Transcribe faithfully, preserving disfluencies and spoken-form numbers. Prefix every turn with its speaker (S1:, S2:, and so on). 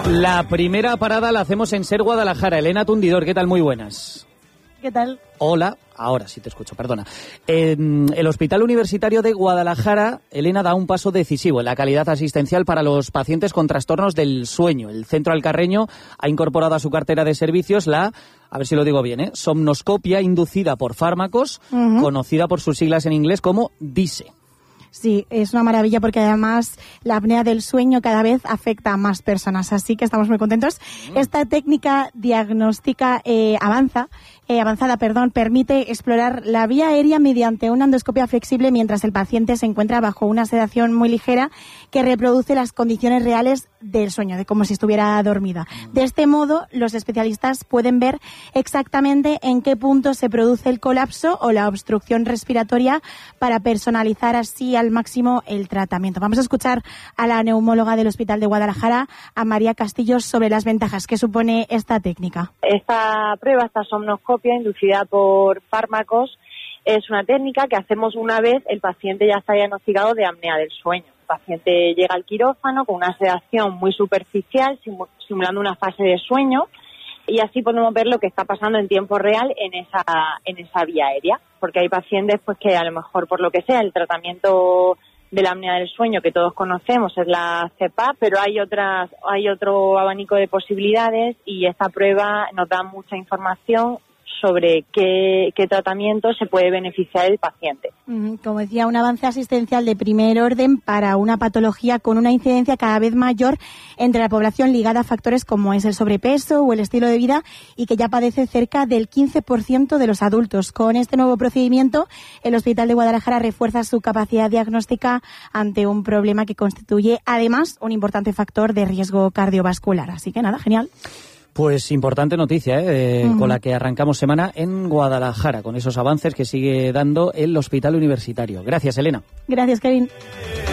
S1: La primera parada la hacemos en Ser Guadalajara. Elena Tundidor, ¿qué tal? Muy buenas.
S2: ¿Qué tal?
S1: Hola, ahora sí te escucho, perdona. En el Hospital Universitario de Guadalajara, Elena, da un paso decisivo en la calidad asistencial para los pacientes con trastornos del sueño. El Centro Alcarreño ha incorporado a su cartera de servicios la, a ver si lo digo bien, ¿eh? somnoscopia inducida por fármacos, uh-huh. conocida por sus siglas en inglés como D I S E.
S2: Sí, es una maravilla porque además la apnea del sueño cada vez afecta a más personas, así que estamos muy contentos. Mm. Esta técnica diagnóstica eh, avanza, eh, avanzada, perdón, permite explorar la vía aérea mediante una endoscopia flexible mientras el paciente se encuentra bajo una sedación muy ligera que reproduce las condiciones reales del sueño, de como si estuviera dormida. De este modo, los especialistas pueden ver exactamente en qué punto se produce el colapso o la obstrucción respiratoria para personalizar así al máximo el tratamiento. Vamos a escuchar a la neumóloga del Hospital de Guadalajara, a María Castillo, sobre las ventajas que supone esta técnica.
S3: Esta prueba, esta somnoscopia inducida por fármacos, es una técnica que hacemos una vez el paciente ya está diagnosticado de apnea del sueño. El paciente llega al quirófano con una sedación muy superficial, simulando una fase de sueño, y así podemos ver lo que está pasando en tiempo real en esa en esa vía aérea, porque hay pacientes pues que a lo mejor por lo que sea el tratamiento de la apnea del sueño que todos conocemos es la C P A P, pero hay otras hay otro abanico de posibilidades y esta prueba nos da mucha información sobre qué, qué tratamiento se puede beneficiar el paciente.
S2: Como decía, un avance asistencial de primer orden para una patología con una incidencia cada vez mayor entre la población ligada a factores como es el sobrepeso o el estilo de vida y que ya padece cerca del quince por ciento de los adultos. Con este nuevo procedimiento, el Hospital de Guadalajara refuerza su capacidad diagnóstica ante un problema que constituye además un importante factor de riesgo cardiovascular. Así que nada, genial.
S1: Pues importante noticia, ¿eh? Eh, uh-huh. con la que arrancamos semana en Guadalajara, con esos avances que sigue dando el Hospital Universitario. Gracias, Elena.
S2: Gracias, Kevin.